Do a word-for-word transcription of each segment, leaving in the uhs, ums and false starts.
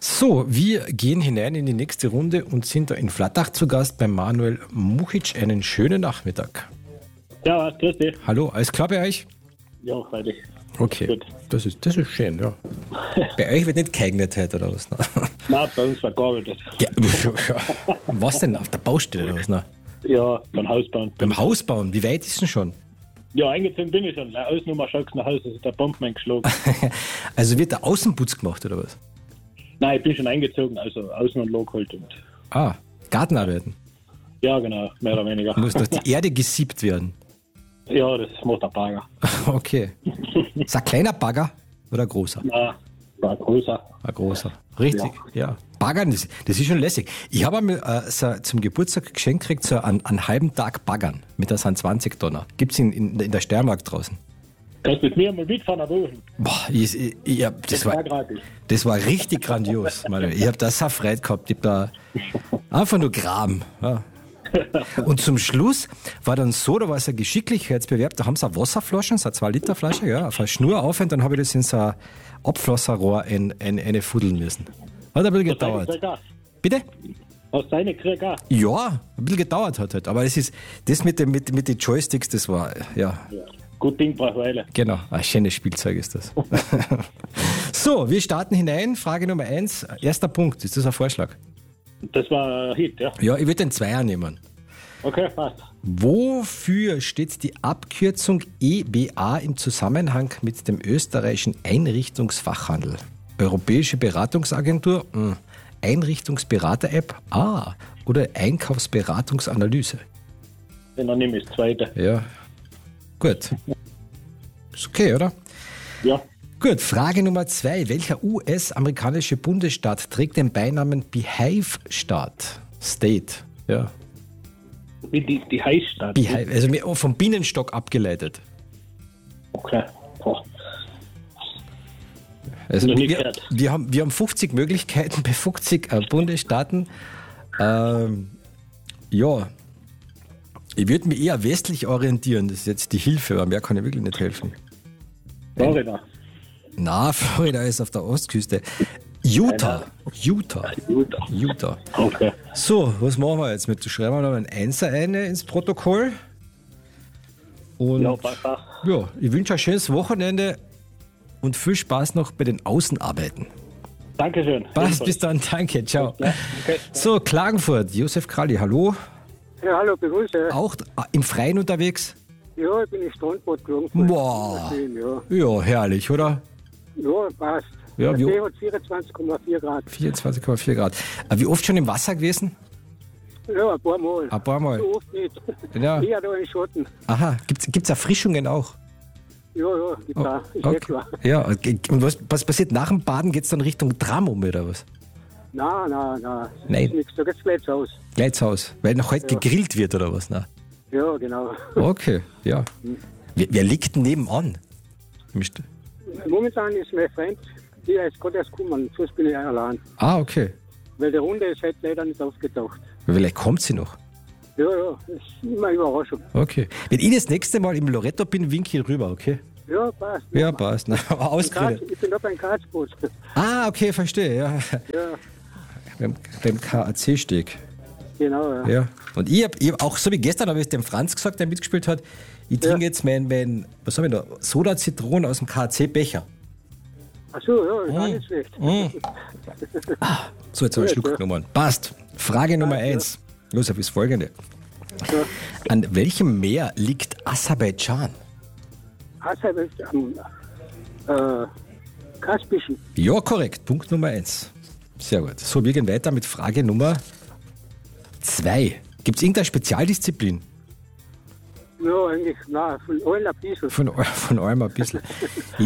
So, wir gehen hinein in die nächste Runde und sind da in Flattach zu Gast bei Manuel Muchic. Einen schönen Nachmittag. Ja, grüß dich. Hallo, alles klar bei euch? Ja, freilich. Okay, Gut. das ist, das ist schön, ja. Bei euch wird nicht geeignet heute, oder was? Nein, bei uns war gearbeitet. Ja, was denn, auf der Baustelle oder was? Na? Ja, beim Hausbauen. Beim Hausbauen, wie weit ist denn schon? Ja, eingezogen bin ich schon. Außennummer schaust nach Hause, ist der Bomben eingeschlagen. Also wird der Außenputz gemacht, oder was? Nein, ich bin schon eingezogen, also Außen- und Log halt. Und Ah, Gartenarbeiten. ja, genau, mehr oder weniger. Muss doch die Erde gesiebt werden. Ja, das macht der Bagger. Okay. Ist ein kleiner Bagger oder ein großer? Nein, war größer. Ein großer. Richtig, ja. ja. Baggern, das, das ist schon lässig. Ich habe einmal äh, so zum Geburtstag geschenkt gekriegt, so einen, einen halben Tag Baggern mit der sind zwanzig Tonner. Gibt es in, in, in der Steiermark draußen. Kannst mit mir mal mitfahren nach oben. Boah, ich, ich, ich hab, das, war, gratis. das war richtig grandios. Manuel. Ich habe das so Freude gehabt. Ich hab da einfach nur Graben. Ja. Und zum Schluss war dann so, da war es ein Geschicklichkeitsbewerb, da haben sie eine Wasserflasche, so eine zwei Liter Flasche, ja, auf eine Schnur auf und dann habe ich das in so ein Abflosserrohr in, in, eine fuddeln müssen. Hat ein bisschen gedauert. Bitte? Aus deiner Krieg auch? Ja, ein bisschen gedauert hat halt. Aber das ist, das mit den mit, mit den Joysticks, das war, ja. Ja. Gut Ding braucht Weile. Genau, ein schönes Spielzeug ist das. So, wir starten hinein. Frage Nummer eins. Erster Punkt. Ist das ein Vorschlag? Das war ein Hit, ja. Ja, ich würde den Zweier nehmen. Okay, passt. Wofür steht die Abkürzung E B A im Zusammenhang mit dem österreichischen Einrichtungsfachhandel? Europäische Beratungsagentur? Hm. Einrichtungsberater-App? Ah. Oder Einkaufsberatungsanalyse? Dann nehme ich das zweite. Ja. Gut. Ist okay, oder? Ja. Gut, Frage Nummer zwei. Welcher U S-amerikanische Bundesstaat trägt den Beinamen Beehive-Staat? State, ja. Wie die, die Heißstadt. Beehive, also mir- vom Bienenstock abgeleitet. Okay. Boah. Also Noch nie wir, gehört. wir, haben, wir haben fünfzig Möglichkeiten bei fünfzig äh, Bundesstaaten. Ähm, ja, ich würde mich eher westlich orientieren. Das ist jetzt die Hilfe, aber mehr kann ich wirklich nicht helfen. Florida. Na, Florida ist auf der Ostküste. Utah. Utah. Utah. Utah. Okay. So, was machen wir jetzt mit? Schreiben wir noch ein Einser eine ins Protokoll. Und Ja, passt auch. ja, ich wünsche ein schönes Wochenende und viel Spaß noch bei den Außenarbeiten. Dankeschön. Passt, bis dann, danke, ciao. Ja, okay. So, Klagenfurt, Josef Kralli, hallo. Ja, hallo, begrüße. Auch äh, im Freien unterwegs? Ja, ich bin im Strandbad gelungen. Boah. Ja. Ja, herrlich, oder? ja, passt. Ja, Der wie- See hat vierundzwanzig Komma vier Grad. vierundzwanzig Komma vier Grad. Äh, Wie oft schon im Wasser gewesen? Ja, ein paar Mal. Ein paar Mal. So oft nicht. Ja. Eher da im Schatten. Aha, gibt es Erfrischungen auch? Ja, ja, gibt Oh, auch. Ist eh okay. klar. Ja, und was, was passiert nach dem Baden? Geht es dann Richtung Tram um oder was? Nein, nein, nein. Nein. Ist nichts. Da geht's gleich aus. Gleich zu Hause, weil noch heute Ja. gegrillt wird oder was? Na? Ja, genau. Okay, ja. Wer, wer liegt denn nebenan? Mist- Momentan ist mein Freund, der ist gerade erst gekommen. Sonst bin ich allein. Ah, okay. Weil der Runde ist halt leider nicht aufgetaucht. Vielleicht kommt sie noch. Ja, ja, das ist immer eine Überraschung. Okay. Wenn ich das nächste Mal im Loretto bin, winke ich rüber, okay? Ja, passt. Ja, passt. Na, Ich bin Karts- ausgeredet. ich bin da beim Karlsboot. Ah, okay, verstehe, ja. Ja, Beim, beim K A C-Steg. genau. Ja. Ja. Und ich habe hab auch, so wie gestern, habe ich es dem Franz gesagt, der mitgespielt hat, ich trinke jetzt mein, mein, was habe ich da, Soda-Zitronen aus dem K A C-Becher. Ach so, ja, ist auch nicht schlecht. So, jetzt habe ich einen Schluck Ja, ja. genommen. Passt. Frage Nummer eins. Josef, ist folgende. An welchem Meer liegt Aserbaidschan? Aserbaidschan am äh, Kaspischen. Ja, korrekt. Punkt Nummer eins. Sehr gut. So, wir gehen weiter mit Frage Nummer zwei. Gibt es irgendeine Spezialdisziplin? Ja, eigentlich, nein, von allen ein bisschen. Von, eu- von allem ein bisschen. Ich,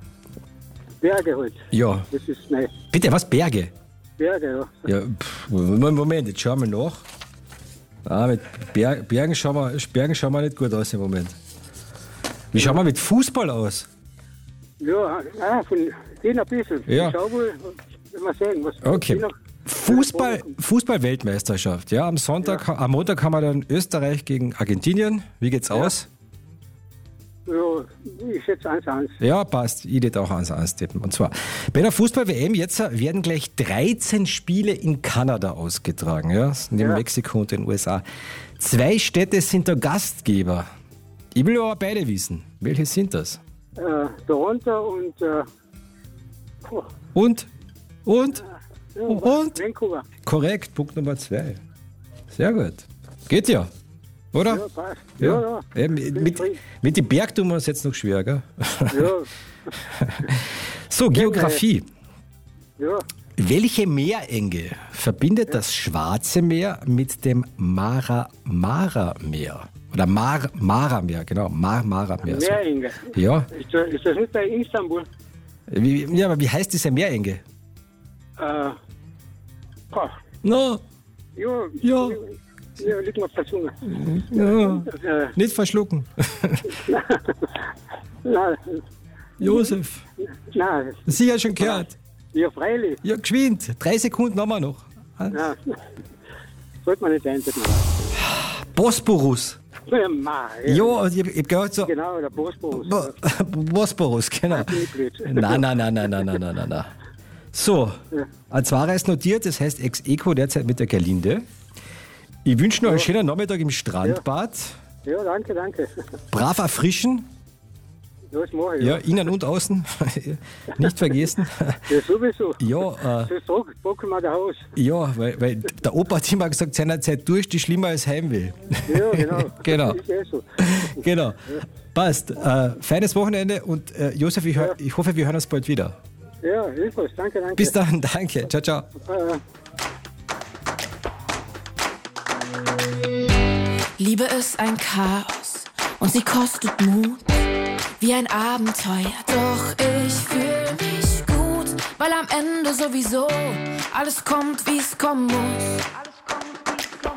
Berge halt. ja. Das ist, nein, Bitte, was? Berge? Berge, ja. Ja, pff, Moment, jetzt schauen wir nach. Ah, mit Ber Bergen, schauen wir, Bergen schauen wir nicht gut aus im Moment. Wie schauen wir mit Fußball aus? Ja, ah, von denen ein bisschen. Ja. Ich schau wohl, mal sehen, was Okay. die noch- Fußball, Fußball-Weltmeisterschaft. Ja, am Sonntag, am Montag haben wir dann Österreich gegen Argentinien. Wie geht's aus? Ja, ich schätze eins eins. Ja, passt. Ich hätte auch eins eins tippen. Und zwar, bei der Fußball-W M jetzt werden gleich dreizehn Spiele in Kanada ausgetragen, ja, neben Ja. Mexiko und den U S A. Zwei Städte sind der Gastgeber. Ich will aber beide wissen. Welche sind das? Äh, Toronto und, äh, puh, Und? Und? ja, Und? Vancouver. Korrekt, Punkt Nummer zwei. Sehr gut. Geht ja, oder? Ja, passt. Ja, ja. Ja, mit, mit, zufrieden. mit dem Berg tun wir es jetzt noch schwer, gell? Ja, So, Geografie. ja. Welche Meerenge verbindet das Schwarze Meer mit dem Mara-Mara-Meer? Oder Mar Mara-Meer, genau, Mar-Mara-Meer. So. Meerenge. Ja. Ist das, ist das nicht bei Istanbul? Wie, ja, aber wie heißt diese Meerenge? Äh, boah, No, ja, Ja. ja, liegt mir auf der Zunge. ja, Äh, nicht verschlucken. nein, Josef, nein, sicher schon gehört. ja, freilich. Ja, geschwind, drei Sekunden haben wir noch. Nein, sollte man nicht einsetzen. Bosporus. Ja, Mann, Ja, und ich, ich hab gehört so. Genau, der Bosporus. Bo Bosporus, genau. bin ich blöd. Nein, nein, nein, nein, nein, nein, nein, nein, nein. So, Azwara ist notiert, das heißt Ex-Eco derzeit mit der Gerlinde. Ich wünsche noch einen schönen Nachmittag im Strandbad. Ja, danke, danke. Brav erfrischen. Das mache ich. Ja, innen und außen. Nicht vergessen. Ja, sowieso. Ja, äh, Das Druck, bocken wir das Haus. ja, weil, weil der Opa hat immer gesagt, seinerzeit durch, die schlimmer als Heimweh. Ja, genau. Genau. Das ist eh so. Genau. Passt. Äh, feines Wochenende und äh, Josef, ich, hör, ich hoffe, wir hören uns bald wieder. Ja, Hilfos, danke, danke. Bis dann, danke. Ciao, ciao. Äh, Liebe ist ein Chaos und sie kostet Mut, wie ein Abenteuer. Doch ich fühle mich gut, weil am Ende sowieso alles kommt, wie es kommen muss.